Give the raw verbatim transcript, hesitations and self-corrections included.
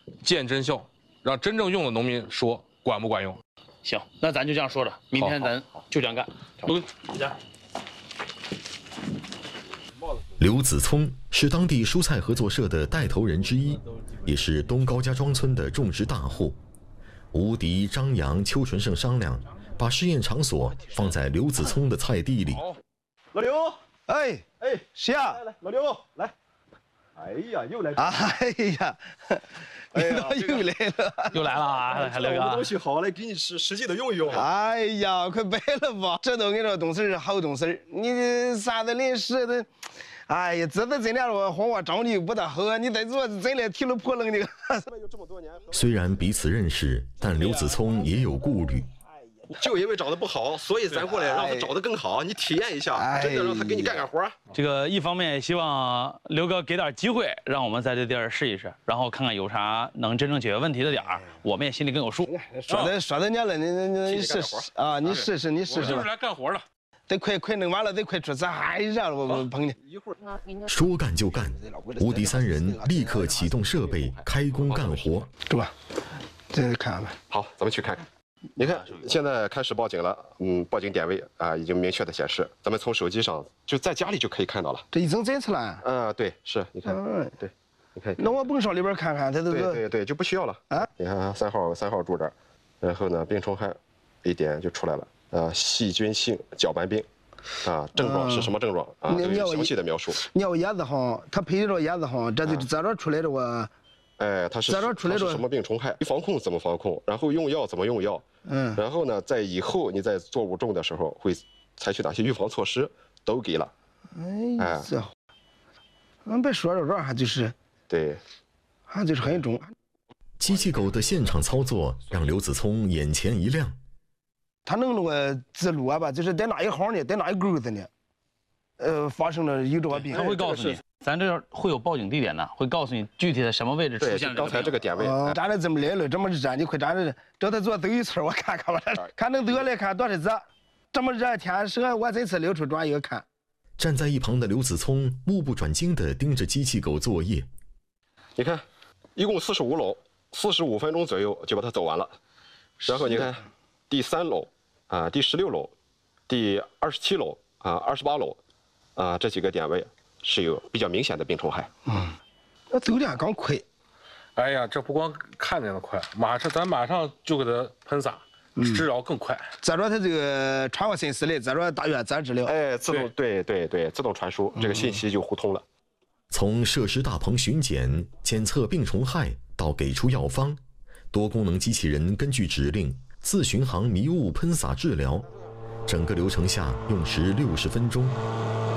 见真效，让真正用的农民说管不管用。 行，那咱就这样说着，明天咱就这样干。都回家。 刘子聪是当地蔬菜合作社的带头人之一，也是东高家庄村的种植大户。吴迪、张扬、邱纯胜商量，把试验场所放在刘子聪的菜地里。 老刘， 哎哎， 谁呀？ 来来，老刘来。哎呀，又来！ 哎呀， 哎呀， 又来了， 又来了啊！ 还刘哥，东西好，来给你实实际的用一用。 哎呀，快别了吧！这都跟着懂事儿好懂事儿，你啥子临时的？哎呀，这都真了我黄花长得又不大好，你再做真的提了破楞的。 虽然彼此认识，但刘子聪也有顾虑。 就因为长得不好，所以咱过来让他长得更好，你体验一下，真的让他给你干干活。 这个一方面也希望刘哥给点机会，让我们在这地儿试一试，然后看看有啥能真正解决问题的点儿，我们也心里更有数。 说的说的你了，你你你试试啊，你试试你试试。 就是来干活的。 得快快弄完了，得快出菜，还热了我我碰你。 说干就干，吴迪三人立刻启动设备，开工干活。 走吧，再看看吧。 好，咱们去看看。你看，现在开始报警了，嗯，报警点位啊已经明确的显示，咱们从手机上就在家里就可以看到了。 这已经检测了。 啊，对，是，你看，嗯，对，你看。 那我甭上里边看看，它都对对对，就不需要了啊。你看三号三号住这儿，然后呢，病虫害一点就出来了，呃，细菌性脚斑病，啊，症状是什么症状啊？都有详细的描述。 你要叶子行，它配着叶子行，这就在这出来的我。 哎，它是它是什么病虫害？防控怎么防控？然后用药怎么用药？嗯，然后呢，在以后你在作物种的时候会采取哪些预防措施，都给了。 哎，这，俺别说着这还就是， 对， 还就是很重。 机器狗的现场操作让刘子聪眼前一亮。 他弄那个指路啊吧，就是在哪一行呢，在哪一沟子呢？呃，发生了有这个病， 他会告诉你。咱这儿会有报警地点的，会告诉你具体的什么位置出现了。 刚才这个点位， 站着这么来了，这么热，你快站着，找他做走一村，我看看吧，看能得来看多少热。这么热天是我这次溜出转一个看。 站在一旁的刘子聪目不转睛地盯着机器狗作业。 你看，一共四十五楼，四十五分钟左右就把它走完了。然后你看，第三楼啊，第十六楼，第二十七楼啊，二十八楼啊，这几个点位。是有比较明显的病虫害。 嗯，那走的刚快。 哎呀，这不光看见的快，马上咱马上就给它喷洒，治疗更快。 再说它这个传过信息来，再说大院咱治疗。 哎，自动对对对，自动传输，这个信息就互通了。 从设施大棚巡检、检测病虫害到给出药方，多功能机器人根据指令自巡航迷雾喷洒治疗，整个流程下用时六十分钟。